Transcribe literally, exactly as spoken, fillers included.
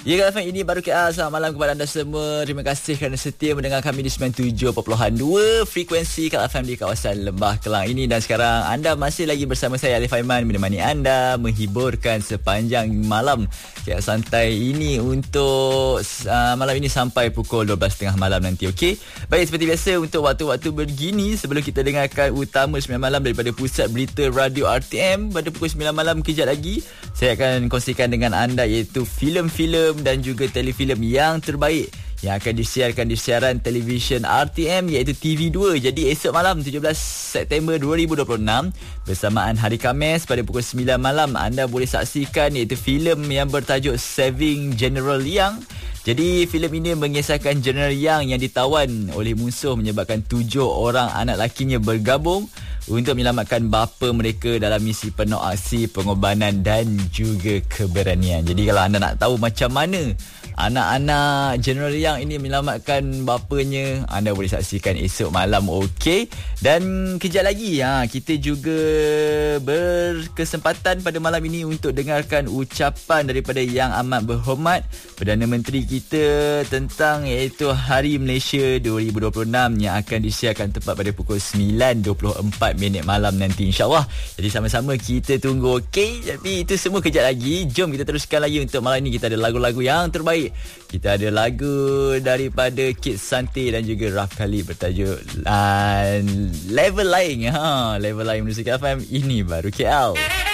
Ya, K L F M, ini baru K L. Selamat malam kepada anda semua. Terima kasih kerana setia mendengar kami di sembilan puluh tujuh perpuluhan dua frekuensi K L F M di kawasan Lembah Kelang ini. Dan sekarang anda masih lagi bersama saya, Alif Aiman, menemani anda menghiburkan sepanjang malam K L Santai ini untuk uh, malam ini sampai pukul dua belas tiga puluh malam nanti. Okey. Baik, seperti biasa untuk waktu-waktu begini, sebelum kita dengarkan utama sembilan malam daripada Pusat Berita Radio R T M pada pukul sembilan malam kejap lagi, saya akan kongsikan dengan anda iaitu filem-filem dan juga telefilem yang terbaik yang akan disiarkan di siaran televisyen R T M iaitu T V dua. Jadi esok malam tujuh belas September dua ribu dua puluh enam bersamaan hari Khamis pada pukul sembilan malam anda boleh saksikan iaitu filem yang bertajuk Saving General Yang. Jadi filem ini mengisahkan General Yang yang ditawan oleh musuh menyebabkan tujuh orang anak lakinya bergabung untuk menyelamatkan bapa mereka dalam misi penuh aksi, pengorbanan dan juga keberanian. Jadi kalau anda nak tahu macam mana anak-anak General Yang ini menyelamatkan bapanya, anda boleh saksikan esok malam. Okey. Dan kejap lagi ha, kita juga berkesempatan pada malam ini untuk dengarkan ucapan daripada Yang Amat Berhormat Perdana Menteri kita tentang iaitu Hari Malaysia dua ribu dua puluh enam yang akan disiarkan tepat pada pukul sembilan dua puluh empat minit malam nanti, insyaAllah. Jadi sama-sama kita tunggu. Okey, tapi itu semua kejap lagi. Jom kita teruskan lagi. Untuk malam ini kita ada lagu-lagu yang terbaik. Kita ada lagu daripada Kid Santi dan juga Raf Kali bertajuk uh, Level Lain. Ha, Level Lain, Musik K L F M. Ini baru K L.